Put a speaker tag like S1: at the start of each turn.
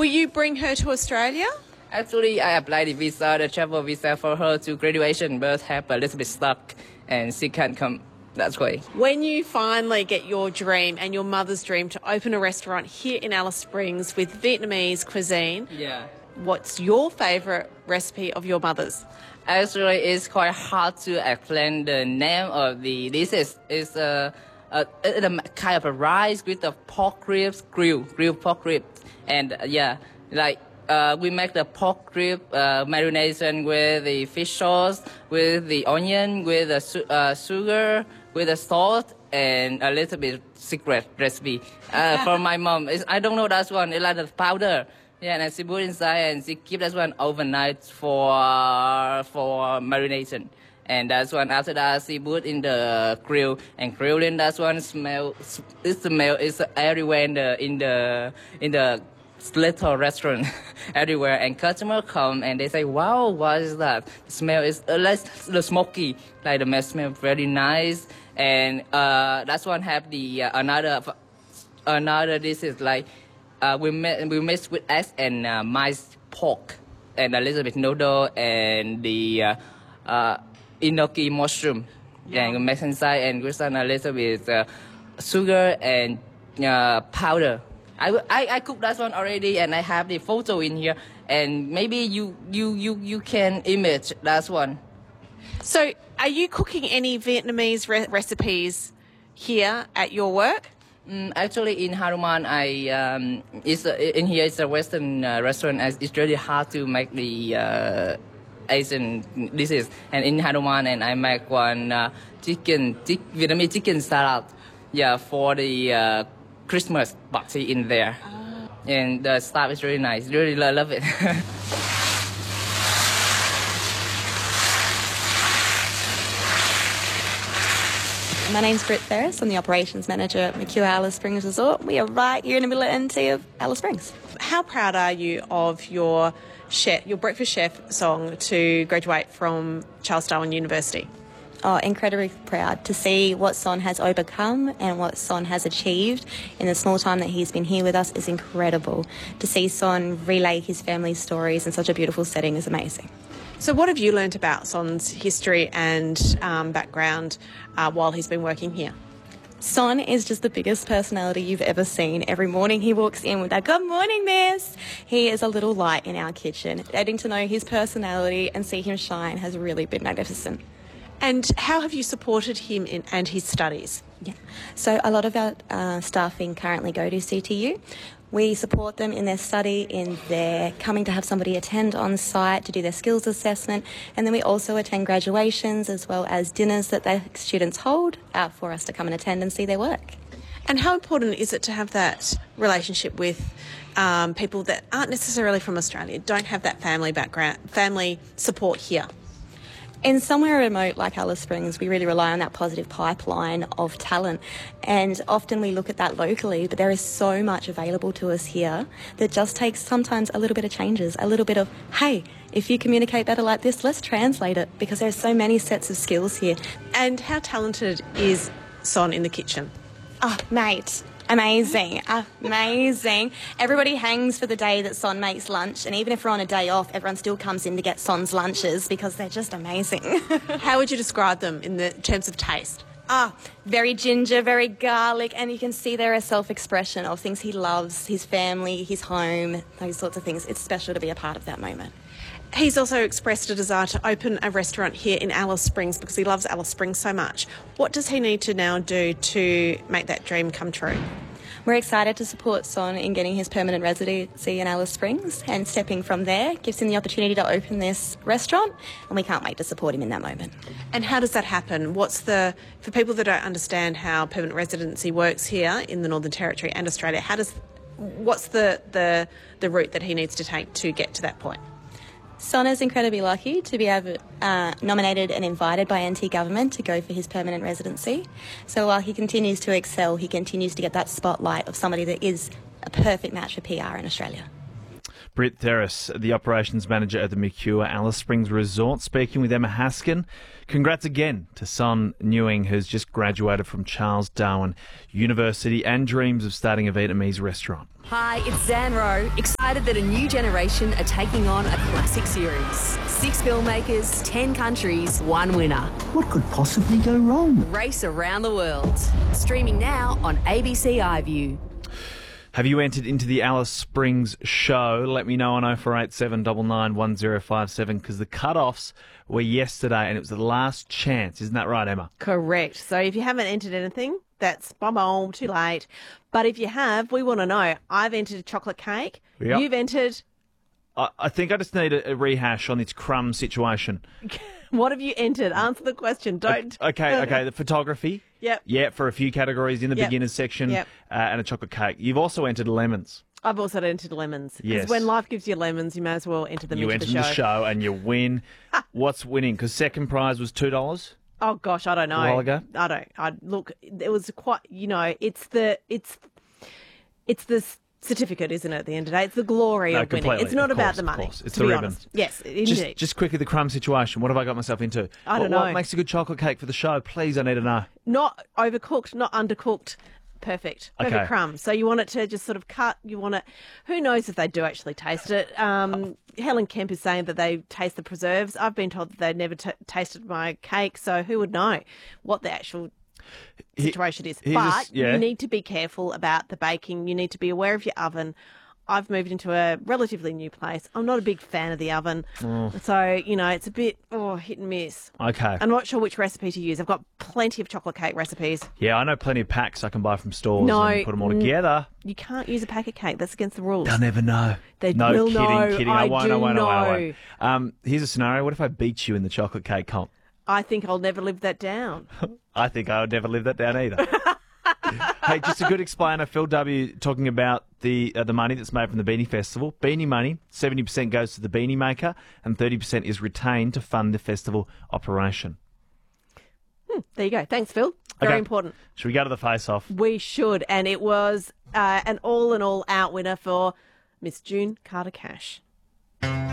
S1: Will you bring her to Australia?
S2: Actually, I applied the visa, the travel visa for her to graduation, but have a little bit stuck and she can't come. That's why.
S1: When you finally get your dream and your mother's dream to open a restaurant here in Alice Springs with Vietnamese cuisine, what's your favourite recipe of your mother's?
S2: Actually, it's quite hard to explain the name of the dishes. It's a kind of a rice with the pork ribs, grilled pork ribs, and we make the pork rib marination with the fish sauce, with the onion, with the sugar, with the salt, and a little bit secret recipe for my mom. I don't know that one. It's like the powder. Yeah, and she put inside and she keep that one overnight for marination. And that's one after that she put in the grill and grilling. That one it's everywhere in the little restaurant everywhere, and customer come and they say, "Wow, what is that?" The smell is less the smoky, like the smell very nice. And that's one have the another dish is like we mix with eggs and minced pork and a little bit noodle and the enoki mushroom. Yeah, and we mix inside and we add a little bit sugar and powder. I cooked that one already, and I have the photo in here, and maybe you can image that one.
S1: So, are you cooking any Vietnamese recipes here at your work?
S2: Actually, in Haruman, in here it's a Western restaurant, as it's really hard to make the Asian dishes. And in Haruman, and I make one Vietnamese chicken salad, for the Christmas party in there. And the staff is really nice. Really love it.
S3: My name's Britt Ferris. I'm the operations manager at Mercure Alice Springs Resort. We are right here in the middle of NT of Alice Springs.
S1: How proud are you of your breakfast chef Song to graduate from Charles Darwin University?
S3: Oh, incredibly proud to see what Son has overcome and what Son has achieved in the small time that he's been here with us is incredible. To see Son relay his family stories in such a beautiful setting is amazing.
S1: So what have you learnt about Son's history and background while he's been working here?
S3: Son is just the biggest personality you've ever seen. Every morning he walks in with that, "Good morning, miss." He is a little light in our kitchen. Getting to know his personality and see him shine has really been magnificent.
S1: And how have you supported him and his studies?
S3: Yeah. So a lot of our staffing currently go to CTU. We support them in their study, in their coming to have somebody attend on site to do their skills assessment, and then we also attend graduations as well as dinners that their students hold for us to come and attend and see their work.
S1: And how important is it to have that relationship with people that aren't necessarily from Australia, don't have that family background, family support here?
S3: In somewhere remote like Alice Springs, we really rely on that positive pipeline of talent, and often we look at that locally, but there is so much available to us here that just takes sometimes a little bit of changes, a little bit of, hey, if you communicate better like this, let's translate it, because there's so many sets of skills here.
S1: And how talented is Son in the kitchen?
S3: Oh, mate. Amazing. Amazing. Everybody hangs for the day that Son makes lunch, and even if we're on a day off, everyone still comes in to get Son's lunches because they're just amazing.
S1: How would you describe them in the terms of taste?
S3: Very ginger, very garlic, and you can see there a self-expression of things he loves, his family, his home, those sorts of things. It's special to be a part of that moment.
S1: He's also expressed a desire to open a restaurant here in Alice Springs because he loves Alice Springs so much. What does he need to now do to make that dream come true?
S3: We're excited to support Son in getting his permanent residency in Alice Springs, and stepping from there gives him the opportunity to open this restaurant, and we can't wait to support him in that moment.
S1: And how does that happen? For people that don't understand how permanent residency works here in the Northern Territory and Australia, what's the route that he needs to take to get to that point?
S3: Son is incredibly lucky to be nominated and invited by NT government to go for his permanent residency. So while he continues to excel, he continues to get that spotlight of somebody that is a perfect match for PR in Australia.
S4: Britt Theris, the operations manager at the Mercure Alice Springs Resort, speaking with Emma Haskin. Congrats again to Son Nguyen, who's just graduated from Charles Darwin University and dreams of starting a Vietnamese restaurant.
S5: Hi, it's Zan Rowe. Excited that a new generation are taking on a classic series. 6 filmmakers, 10 countries, 1 winner.
S6: What could possibly go wrong?
S5: Race around the world. Streaming now on ABC iView.
S4: Have you entered into the Alice Springs show? Let me know on 0487 99 1057 because the cut-offs were yesterday and it was the last chance. Isn't that right, Emma?
S1: Correct. So if you haven't entered anything, that's bum too late. But if you have, we want to know. I've entered a chocolate cake.
S4: Yep.
S1: You've entered...
S4: I think I just need a rehash on this crumb situation.
S1: What have you entered? Answer the question. Don't...
S4: Okay. The photography.
S1: Yep.
S4: Yeah, for a few categories in the
S1: Yep.
S4: beginners section
S1: Yep.
S4: And a chocolate cake. You've also entered lemons.
S1: I've also entered lemons. Because
S4: Yes.
S1: when life gives you lemons, you may as well enter them
S4: You
S1: into
S4: enter
S1: the show.
S4: and you win. What's winning? Because second prize was $2.
S1: Oh, gosh, I don't know.
S4: A while ago?
S1: I don't. Look, it was quite, it's the certificate, isn't it, at the end of the day? It's the glory
S4: No,
S1: of winning.
S4: completely.
S1: It's not
S4: Of
S1: about
S4: course,
S1: the
S4: of
S1: money,
S4: course. It's
S1: to
S4: the
S1: be
S4: ribbon.
S1: honest. Yes, indeed.
S4: Just quickly, the crumb situation. What have I got myself into?
S1: I don't
S4: What
S1: know.
S4: makes a good chocolate cake for the show? Please, I need to know.
S1: Not overcooked, not undercooked. Perfect
S4: Okay.
S1: crumb. So you want it to just sort of cut. You want it. Who knows if they do actually taste it? Helen Kemp is saying that they taste the preserves. I've been told that they've never tasted my cake, so who would know what the actual situation is? But you need to be careful about the baking. You need to be aware of your oven. I've moved into a relatively new place. I'm not a big fan of the oven. So, it's a bit hit and miss.
S4: Okay.
S1: I'm not sure which recipe to use. I've got plenty of chocolate cake recipes.
S4: Yeah, I know plenty of packs I can buy from stores
S1: No,
S4: and put them all together.
S1: You can't use a pack of cake. That's against the rules.
S4: They'll never know.
S1: They
S4: no,
S1: will
S4: kidding,
S1: know.
S4: kidding.
S1: I
S4: won't,
S1: do
S4: I won't,
S1: know.
S4: I won't. Here's a scenario. What if I beat you in the chocolate cake comp?
S1: I think I'll never live that down.
S4: I think I would never live that down either. Hey, just a good explainer. Phil W. talking about the money that's made from the Beanie Festival. Beanie money, 70% goes to the beanie maker and 30% is retained to fund the festival operation.
S1: There you go. Thanks, Phil. Very
S4: Okay.
S1: important.
S4: Should we go to the face-off?
S1: We should. And it was an all-in-all out winner for Miss June Carter Cash.